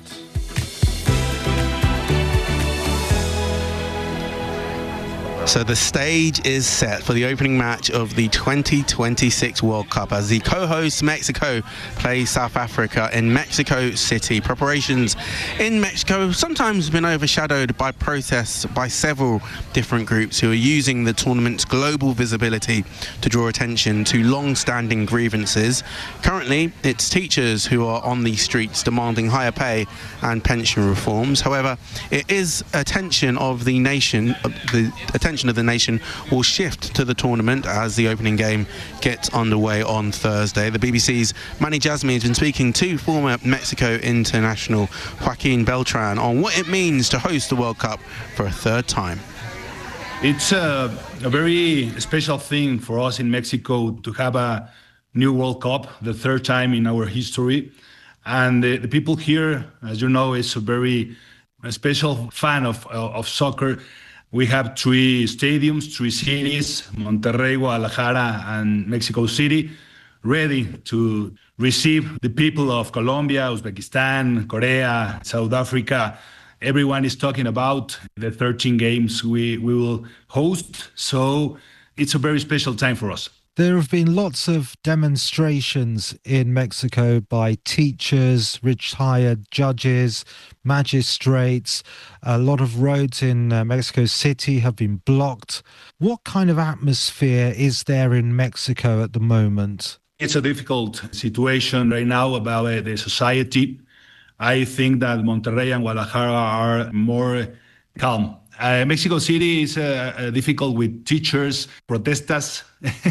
[SPEAKER 13] So the stage is set for the opening match of the twenty twenty-six World Cup as the co-host Mexico play South Africa in Mexico City. Preparations in Mexico sometimes been overshadowed by protests by several different groups who are using the tournament's global visibility to draw attention to long-standing grievances. Currently, it's teachers who are on the streets demanding higher pay and pension reforms. However, it is attention of the nation, the attention of the nation will shift to the tournament as the opening game gets underway on Thursday. The B B C's Manny Jasmine has been speaking to former Mexico international Joaquin Beltran on what it means to host the World Cup for a third time.
[SPEAKER 4] It's a, a very special thing for us in Mexico to have a new World Cup, the third time in our history. And the, the people here, as you know, is a very a special fan of, of soccer. We have three stadiums, three cities, Monterrey, Guadalajara, and Mexico City, ready to receive the people of Colombia, Uzbekistan, Korea, South Africa. Everyone is talking about the thirteen games we, we will host, so it's a very special time for us.
[SPEAKER 6] There have been lots of demonstrations in Mexico by teachers, retired judges, magistrates. A lot of roads in uh, Mexico City have been blocked. What kind of atmosphere is there in Mexico at the moment?
[SPEAKER 4] It's a difficult situation right now about uh, the society. I think that Monterrey and Guadalajara are more calm. Uh, Mexico City is uh, uh, difficult with teachers, protestas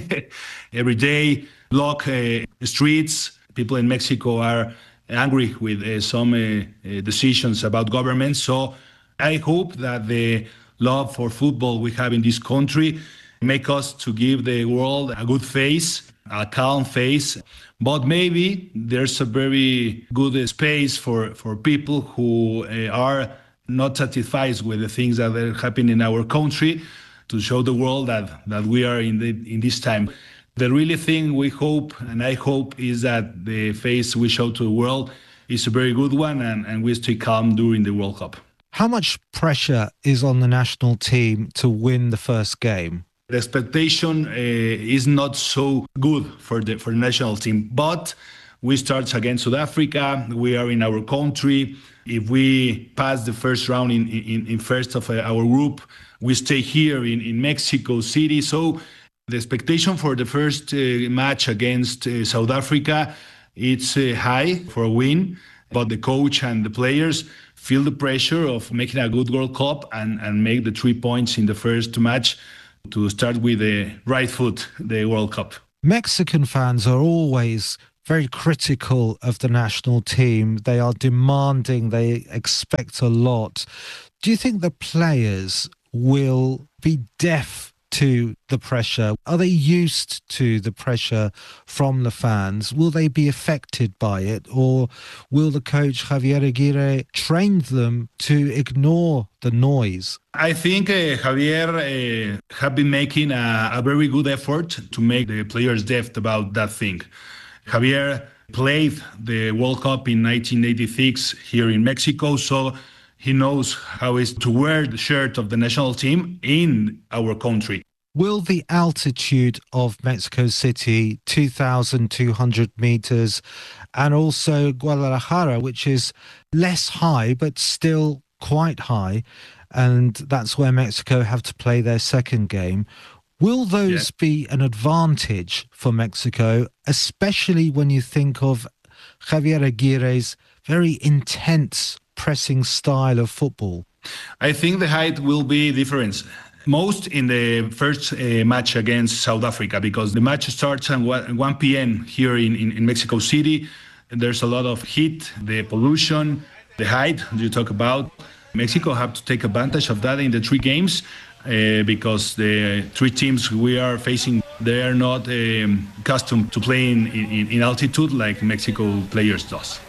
[SPEAKER 4] every day, block uh, streets. People in Mexico are angry with uh, some uh, uh, decisions about government. So I hope that the love for football we have in this country make us to give the world a good face, a calm face. But maybe there's a very good uh, space for, for people who uh, are not satisfied with the things that are happening in our country, to show the world that, that we are in the, in this time. The really thing we hope, and I hope, is that the face we show to the world is a very good one, and, and we stay calm during the World Cup.
[SPEAKER 6] How much pressure is on the national team to win the first game?
[SPEAKER 4] The expectation uh, is not so good for the for the national team, but we start against South Africa. We are in our country. If we pass the first round in, in, in first of our group, we stay here in, in Mexico City. So the expectation for the first uh, match against uh, South Africa, it's uh, high for a win, but the coach and the players feel the pressure of making a good World Cup and, and make the three points in the first match to start with the right foot, the World Cup.
[SPEAKER 6] Mexican fans are always very critical of the national team. They are demanding, they expect a lot. Do you think the players will be deaf to the pressure? Are they used to the pressure from the fans? Will they be affected by it? Or will the coach Javier Aguirre train them to ignore the noise?
[SPEAKER 4] I think uh, Javier uh, have been making a, a very good effort to make the players deaf about that thing. Javier played the World Cup in nineteen eighty-six here in Mexico, so he knows how it is to wear the shirt of the national team in our country.
[SPEAKER 6] Will the altitude of Mexico City, two thousand two hundred meters, and also Guadalajara, which is less high but still quite high, and that's where Mexico have to play their second game, will those yeah. be an advantage for Mexico, especially when you think of Javier Aguirre's very intense pressing style of football?
[SPEAKER 4] I think the height will be different. Most in the first uh, match against South Africa, because the match starts at one p.m. here in, in, in Mexico City. There's a lot of heat, the pollution, the height you talk about. Mexico have to take advantage of that in the three games uh, because the three teams we are facing, they are not um, accustomed to playing in, in altitude like Mexico players does.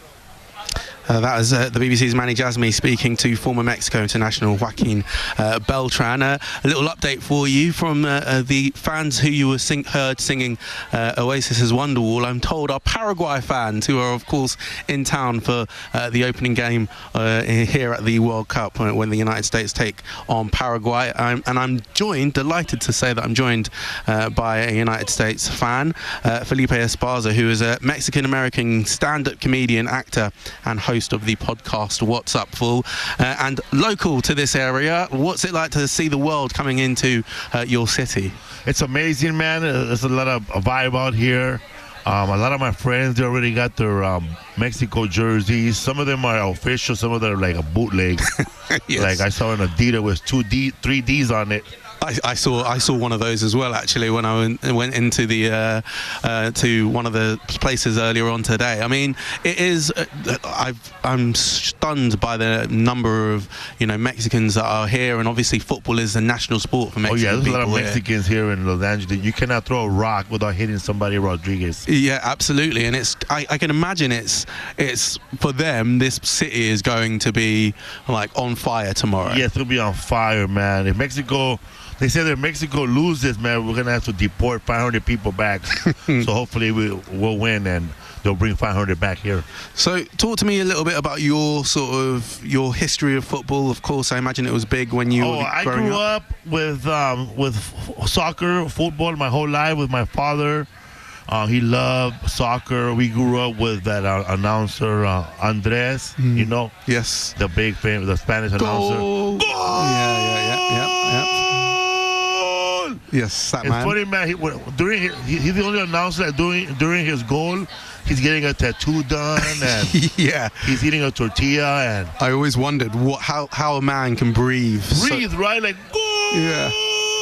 [SPEAKER 13] Uh, that was uh, the B B C's Manny Jasmy speaking to former Mexico international Joaquin uh, Beltran. Uh, a little update for you from uh, uh, the fans who you were sing heard singing uh, Oasis's Wonderwall. I'm told are Paraguay fans who are, of course, in town for uh, the opening game uh, here at the World Cup when, when the United States take on Paraguay. I'm, and I'm joined, delighted to say that I'm joined uh, by a United States fan, uh, Felipe Esparza, who is a Mexican-American stand-up comedian, actor, and host of the podcast What's Up Fool, uh, and local to this area. What's it like to see the world coming into uh, your city?
[SPEAKER 7] It's amazing, man. There's a lot of vibe out here. Um, a lot of my friends, they already got their um, Mexico jerseys. Some of them are official, some of them are like a bootleg. Yes. Like I saw an Adidas with two D, three Ds on it.
[SPEAKER 13] I, I saw I saw one of those as well, actually, when I went, went into the uh, uh, to one of the places earlier on today. I mean, it is. Uh, I've, I'm stunned by the number of you know Mexicans that are here, and obviously football is a national sport for Mexican
[SPEAKER 7] people. Oh yeah, there's a lot of
[SPEAKER 13] here.
[SPEAKER 7] Mexicans here in Los Angeles. You cannot throw a rock without hitting somebody Rodriguez.
[SPEAKER 13] Yeah, absolutely, and it's. I, I can imagine it's it's for them. This city is going to be like on fire tomorrow.
[SPEAKER 7] Yes, it'll be on fire, man. If Mexico. They say that if Mexico loses, man, we're going to have to deport five hundred people back. So hopefully we'll, we'll win and they'll bring five hundred back here.
[SPEAKER 13] So talk to me a little bit about your sort of, your history of football. Of course, I imagine it was big when you
[SPEAKER 7] oh,
[SPEAKER 13] were
[SPEAKER 7] I
[SPEAKER 13] growing
[SPEAKER 7] grew
[SPEAKER 13] up.
[SPEAKER 7] up with, um, with soccer, football my whole life with my father. Uh, he loved soccer. We grew up with that uh, announcer, uh, Andres, mm. you know?
[SPEAKER 13] Yes.
[SPEAKER 7] The big, famous, the Spanish
[SPEAKER 13] Goal.
[SPEAKER 7] announcer.
[SPEAKER 13] Goal! Yeah, yeah, yeah, yeah, yeah. Yes, that
[SPEAKER 7] it's
[SPEAKER 13] man.
[SPEAKER 7] It's funny, man. He, during his, he, he's the only announcer that during during his goal, he's getting a tattoo done, and
[SPEAKER 13] yeah,
[SPEAKER 7] he's eating a tortilla. And
[SPEAKER 13] I always wondered what how how a man can breathe.
[SPEAKER 7] Breathe, so, right? Like goal.
[SPEAKER 13] Yeah.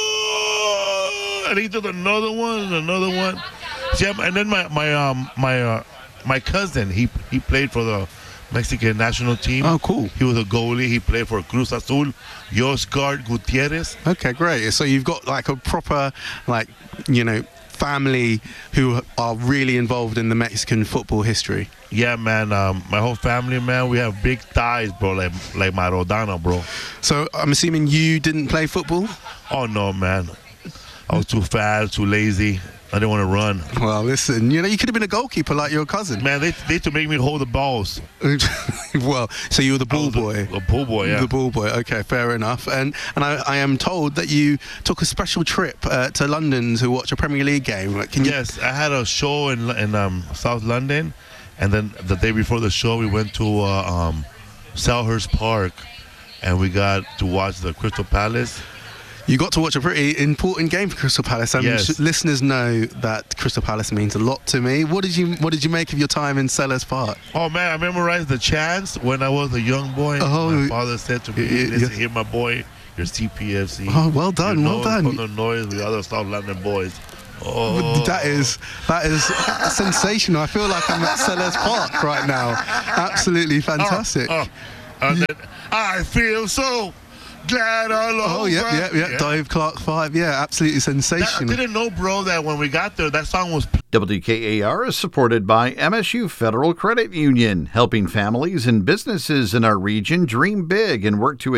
[SPEAKER 7] And he did another one, another one. See, and then my my um my uh, my cousin, he he played for the Mexican national team.
[SPEAKER 13] Oh, cool.
[SPEAKER 7] He was a goalie. He played for Cruz Azul. Yoscar Gutierrez.
[SPEAKER 13] Okay, great. So you've got like a proper, like, you know, family who are really involved in the Mexican football history.
[SPEAKER 7] Yeah, man. Um, my whole family, man, we have big ties, bro, like like Maradona, bro.
[SPEAKER 13] So I'm assuming you didn't play football?
[SPEAKER 7] Oh, no, man. I was too fat, too lazy. I didn't want to run.
[SPEAKER 13] Well, listen, you know, you could have been a goalkeeper like your cousin.
[SPEAKER 7] Man, they, they used to make me hold the balls.
[SPEAKER 13] Well, so you were the ball boy.
[SPEAKER 7] The ball boy, yeah.
[SPEAKER 13] The ball boy. Okay, fair enough. And and I, I am told that you took a special trip uh, to London to watch a Premier League game. Can you...
[SPEAKER 7] Yes, I had a show in in um, South London, and then the day before the show, we went to uh, um, Selhurst Park, and we got to watch the Crystal Palace.
[SPEAKER 13] You got to watch a pretty important game for Crystal Palace. I mean,
[SPEAKER 7] yes.
[SPEAKER 13] Listeners know that Crystal Palace means a lot to me. What did you What did you make of your time in Selhurst Park?
[SPEAKER 7] Oh man, I memorized the chants when I was a young boy.
[SPEAKER 13] Oh,
[SPEAKER 7] my father said to me,
[SPEAKER 13] yeah,
[SPEAKER 7] "Listen
[SPEAKER 13] yeah.
[SPEAKER 7] here, my boy, you're C P F C.
[SPEAKER 13] Oh, well done,
[SPEAKER 7] You're
[SPEAKER 13] well done.
[SPEAKER 7] From the noise with the other South London boys." Oh.
[SPEAKER 13] That is that is sensational. I feel like I'm at Selhurst Park right now. Absolutely fantastic.
[SPEAKER 7] Oh, oh. And then, I feel so glad all over.
[SPEAKER 13] Oh, yeah, yeah, yeah. Dave Clark five. Yeah, absolutely sensational.
[SPEAKER 7] I didn't know, bro, that when we got there, that song was...
[SPEAKER 12] W K A R is supported by M S U Federal Credit Union, helping families and businesses in our region dream big and work to